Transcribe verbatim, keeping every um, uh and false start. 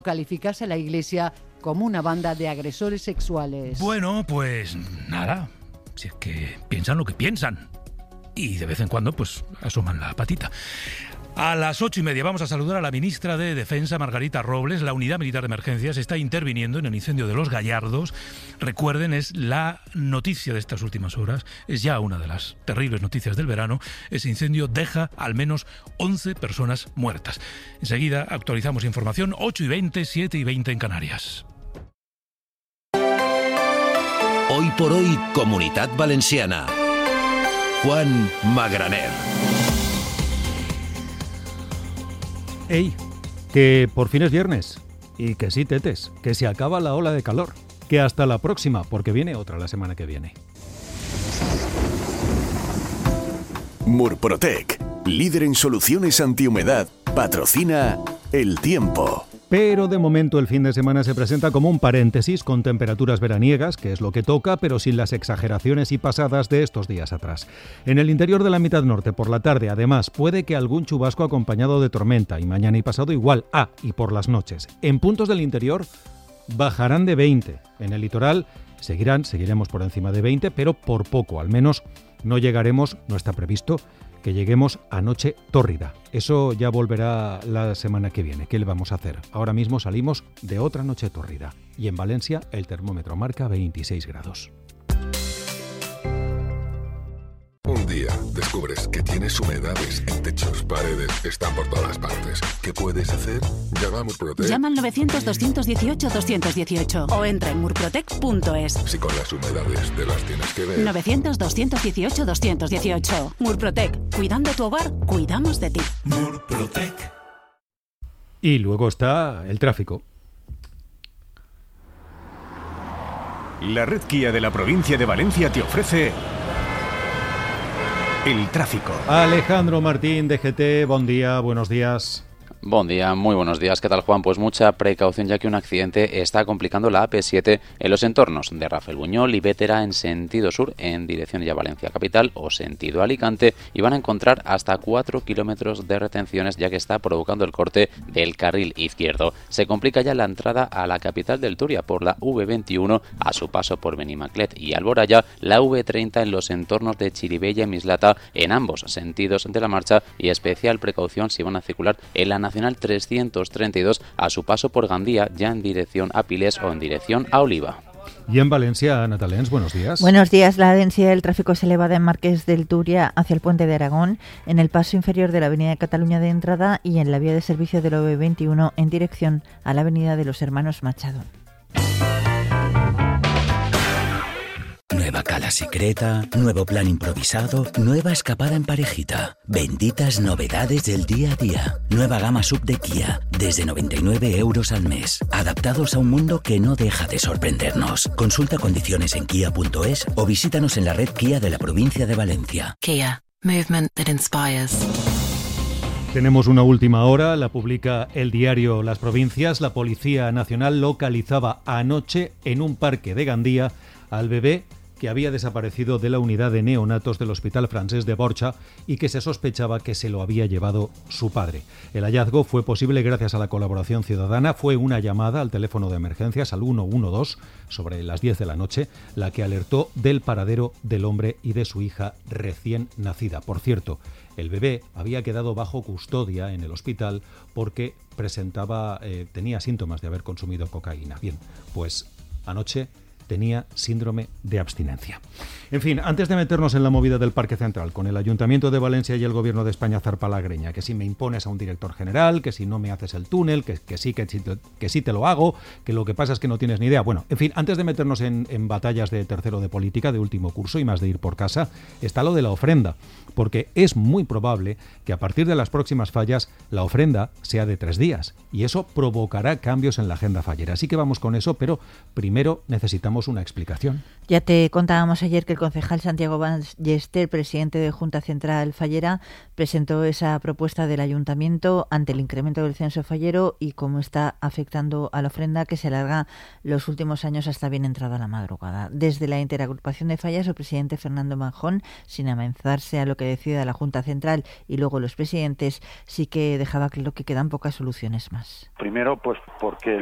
calificase a la Iglesia como una banda de agresores sexuales. Bueno, pues nada, si es que piensan lo que piensan y de vez en cuando pues asoman la patita. A las ocho y media vamos a saludar a la ministra de Defensa, Margarita Robles. La Unidad Militar de Emergencias está interviniendo en el incendio de Los Gallardos. Recuerden, es la noticia de estas últimas horas, es ya una de las terribles noticias del verano. Ese incendio deja al menos once personas muertas. Enseguida actualizamos información, ocho y veinte, siete y veinte en Canarias. Hoy por hoy, Comunitat Valenciana. Juan Magraner. ¡Ey! Que por fin es viernes. Y que sí, tetes, que se acaba la ola de calor. Que hasta la próxima, porque viene otra la semana que viene. Murprotec, líder en soluciones antihumedad, patrocina El Tiempo. Pero de momento el fin de semana se presenta como un paréntesis con temperaturas veraniegas, que es lo que toca, pero sin las exageraciones y pasadas de estos días atrás. En el interior de la mitad norte por la tarde, además, puede que algún chubasco acompañado de tormenta, y mañana y pasado igual. Ah, y por las noches. En puntos del interior bajarán de veinte. En el litoral seguirán, seguiremos por encima de veinte, pero por poco. Al menos no llegaremos, no está previsto, que lleguemos a noche tórrida. Eso ya volverá la semana que viene. ¿Qué le vamos a hacer? Ahora mismo salimos de otra noche tórrida. Y en Valencia el termómetro marca veintiséis grados. Un día descubres que tienes humedades en techos, paredes, están por todas partes. ¿Qué puedes hacer? Llama a Murprotec. Llama al novecientos, doscientos dieciocho, doscientos dieciocho o entra en murprotec punto es. Si con las humedades te las tienes que ver. novecientos, doscientos dieciocho, doscientos dieciocho. Murprotec. Cuidando tu hogar, cuidamos de ti. Murprotec. Y luego está el tráfico. La red Kia de la provincia de Valencia te ofrece el tráfico. Alejandro Martín, D G T, buen día, buenos días. Buen día, muy buenos días. ¿Qué tal, Juan? Pues mucha precaución, ya que un accidente está complicando la A P siete en los entornos de Rafael Buñol y Bétera en sentido sur, en dirección ya Valencia capital o sentido Alicante, y van a encontrar hasta cuatro kilómetros de retenciones, ya que está provocando el corte del carril izquierdo. Se complica ya la entrada a la capital del Turia por la V veintiuno a su paso por Benimaclet y Alboraya, la V treinta en los entornos de Chiribella y Mislata en ambos sentidos de la marcha, y especial precaución si van a circular en la Nacional trescientos treinta y dos a su paso por Gandía, ya en dirección a Piles o en dirección a Oliva. Y en Valencia, Ana Talens, buenos días. Buenos días. La densidad del tráfico es elevada en Marqués del Turia hacia el Puente de Aragón, en el paso inferior de la Avenida de Cataluña de entrada y en la vía de servicio de la V veintiuno en dirección a la Avenida de los Hermanos Machado. Nueva cala secreta, nuevo plan improvisado, nueva escapada en parejita. Benditas novedades del día a día. Nueva gama sub de Kia, desde noventa y nueve euros al mes. Adaptados a un mundo que no deja de sorprendernos. Consulta condiciones en kia punto es o visítanos en la red Kia de la provincia de Valencia. Kia, movement that inspires. Tenemos una última hora, la publica el diario Las Provincias. La Policía Nacional localizaba anoche en un parque de Gandía al bebé que había desaparecido de la unidad de neonatos del Hospital Francés de Borja y que se sospechaba que se lo había llevado su padre. El hallazgo fue posible gracias a la colaboración ciudadana. Fue una llamada al teléfono de emergencias al uno uno dos sobre las diez de la noche la que alertó del paradero del hombre y de su hija recién nacida. Por cierto, el bebé había quedado bajo custodia en el hospital porque presentaba, eh, tenía síntomas de haber consumido cocaína. Bien, pues anoche tenía síndrome de abstinencia. En fin, antes de meternos en la movida del Parque Central, con el Ayuntamiento de Valencia y el Gobierno de España zarpa la greña, que si me impones a un director general, que si no me haces el túnel, que, que sí que, que sí te lo hago, que lo que pasa es que no tienes ni idea. Bueno, en fin, antes de meternos en, en batallas de tercero de política, de último curso y más de ir por casa, está lo de la ofrenda, porque es muy probable que a partir de las próximas fallas la ofrenda sea de tres días, y eso provocará cambios en la agenda fallera. Así que vamos con eso, pero primero necesitamos necesitamos una explicación. Ya te contábamos ayer que el concejal Santiago Ballester, presidente de Junta Central Fallera, presentó esa propuesta del ayuntamiento ante el incremento del censo fallero y cómo está afectando a la ofrenda que se alarga los últimos años hasta bien entrada la madrugada. Desde la interagrupación de fallas, el presidente Fernando Manjón, sin avanzarse a lo que decida la Junta Central y luego los presidentes, sí que dejaba claro que quedan pocas soluciones más. Primero, pues porque